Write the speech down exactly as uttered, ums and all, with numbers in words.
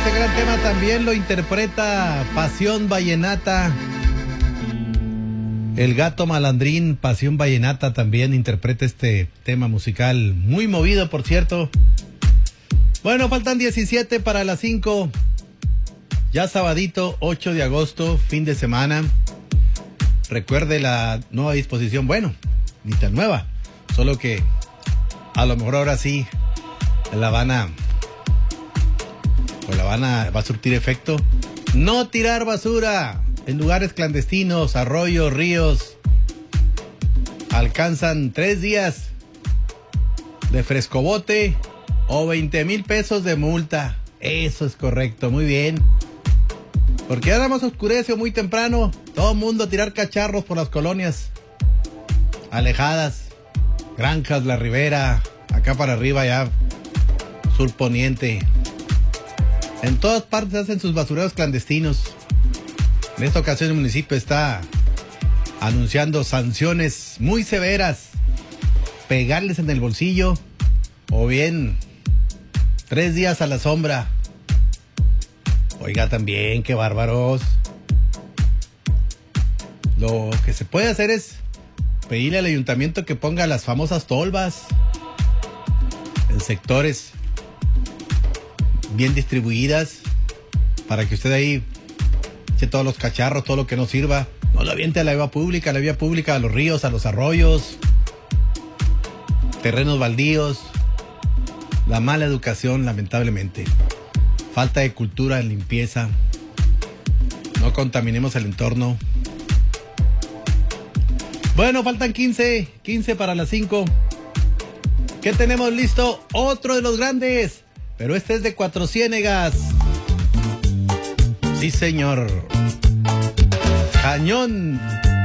Este gran tema también lo interpreta Pasión Vallenata. El Gato Malandrín, Pasión Vallenata, también interpreta este tema musical, muy movido, por cierto. Bueno, faltan diecisiete para las cinco. Ya sabadito, ocho de agosto, fin de semana. Recuerde la nueva disposición, bueno, ni tan nueva, solo que a lo mejor ahora sí la van a, o la van a, va a surtir efecto. No tirar basura en lugares clandestinos, arroyos, ríos. Alcanzan tres días de frescobote o veinte mil pesos de multa. Eso es correcto, muy bien. Porque ya nada más oscurece muy temprano. Todo el mundo a tirar cacharros por las colonias alejadas. Granjas, La Ribera, acá para arriba ya, sur poniente. En todas partes hacen sus basureros clandestinos. En esta ocasión el municipio está anunciando sanciones muy severas. Pegarles en el bolsillo o bien tres días a la sombra. Oiga, también, qué bárbaros. Lo que se puede hacer es pedirle al ayuntamiento que ponga las famosas tolvas en sectores bien distribuidas para que usted ahí eche todos los cacharros, todo lo que no sirva. No lo aviente a la vía pública, a la vía pública, a los ríos, a los arroyos, terrenos baldíos. La mala educación, lamentablemente. Falta de cultura en limpieza. No contaminemos el entorno. Bueno, faltan quince, quince para las cinco. ¿Qué tenemos listo? Otro de los grandes, pero este es de Cuatro Ciénegas. Sí, señor. Cañón.